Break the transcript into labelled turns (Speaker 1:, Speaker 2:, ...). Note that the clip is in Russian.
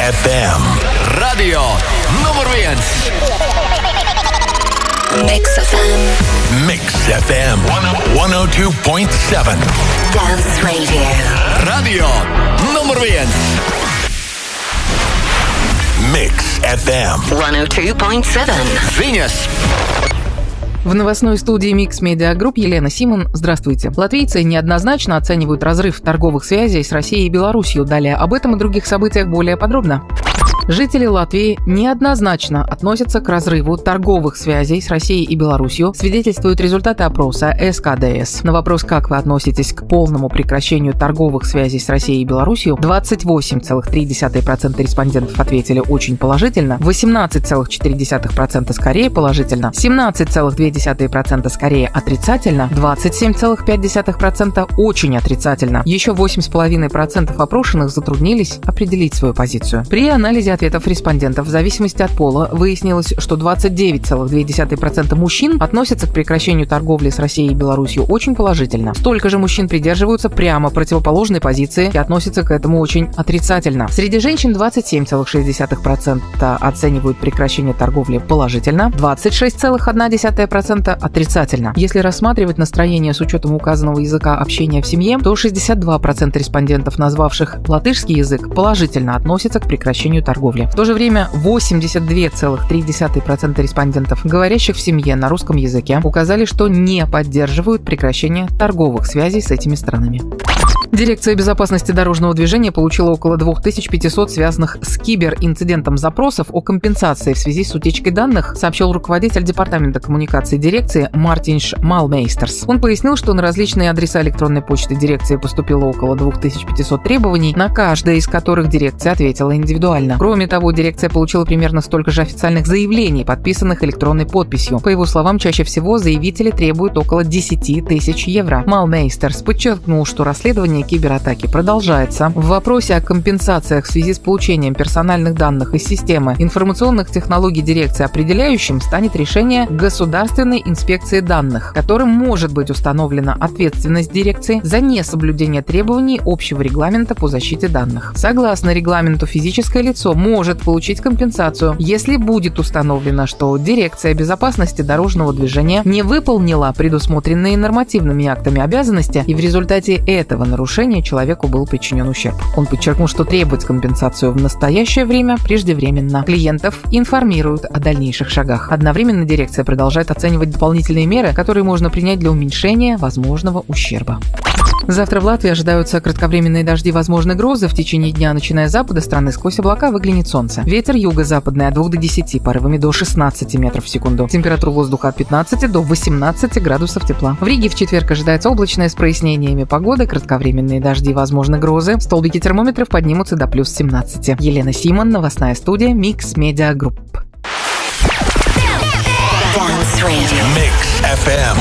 Speaker 1: FM. Radio nummer 1.
Speaker 2: Mix FM.
Speaker 1: Mix FM 102.7.
Speaker 2: Dance Radio.
Speaker 1: Radio nummer 1. Mix FM
Speaker 2: 102.7.
Speaker 1: Venus.
Speaker 3: В новостной студии Mix Media Group Елена Симон. Здравствуйте. Латвийцы неоднозначно оценивают разрыв торговых связей с Россией и Беларусью. Далее об этом и других событиях более подробно. Жители Латвии неоднозначно относятся к разрыву торговых связей с Россией и Беларусью, свидетельствуют результаты опроса СКДС. На вопрос, как вы относитесь к полному прекращению торговых связей с Россией и Беларусью, 28,3% респондентов ответили очень положительно, 18,4% скорее положительно, 17,2% скорее отрицательно, 27,5% очень отрицательно. Еще 8,5% опрошенных затруднились определить свою позицию. При анализе ответов респондентов в зависимости от пола выяснилось, что 29,2% мужчин относятся к прекращению торговли с Россией и Беларусью очень положительно. Столько же мужчин придерживаются прямо противоположной позиции и относятся к этому очень отрицательно. Среди женщин 27,6% оценивают прекращение торговли положительно, 26,1% отрицательно. Если рассматривать настроение с учетом указанного языка общения в семье, то 62% респондентов, назвавших латышский язык, положительно относятся к прекращению торговли. В то же время 82,3% респондентов, говорящих в семье на русском языке, указали, что не поддерживают прекращение торговых связей с этими странами. Дирекция безопасности дорожного движения получила около 2500 связанных с киберинцидентом запросов о компенсации в связи с утечкой данных, сообщил руководитель департамента коммуникации дирекции Мартинш Малмейстерс. Он пояснил, что на различные адреса электронной почты дирекции поступило около 2500 требований, на каждое из которых дирекция ответила индивидуально. Кроме того, дирекция получила примерно столько же официальных заявлений, подписанных электронной подписью. По его словам, чаще всего заявители требуют около 10 тысяч евро. Малмейстерс подчеркнул, что расследование кибератаки продолжается. В вопросе о компенсациях в связи с получением персональных данных из системы информационных технологий дирекции определяющим станет решение Государственной инспекции данных, которым может быть установлена ответственность дирекции за несоблюдение требований общего регламента по защите данных. Согласно регламенту, физическое лицо может получить компенсацию, если будет установлено, что Дирекция безопасности дорожного движения не выполнила предусмотренные нормативными актами обязанности, и в результате этого нарушения человеку был причинен ущерб. Он подчеркнул, что требовать компенсацию в настоящее время преждевременно. Клиентов информируют о дальнейших шагах. Одновременно дирекция продолжает оценивать дополнительные меры, которые можно принять для уменьшения возможного ущерба. Завтра в Латвии ожидаются кратковременные дожди, возможны грозы. В течение дня, начиная с запада страны, сквозь облака выглянет солнце. Ветер юго-западный от 2 до 10, порывами до 16 метров в секунду. Температура воздуха от 15 до 18 градусов тепла. В Риге в четверг ожидается облачная с прояснениями погоды, кратковременные дожди, возможны грозы. Столбики термометров поднимутся до плюс 17. Елена Симон, новостная студия Mix Media Group.
Speaker 1: Mix FM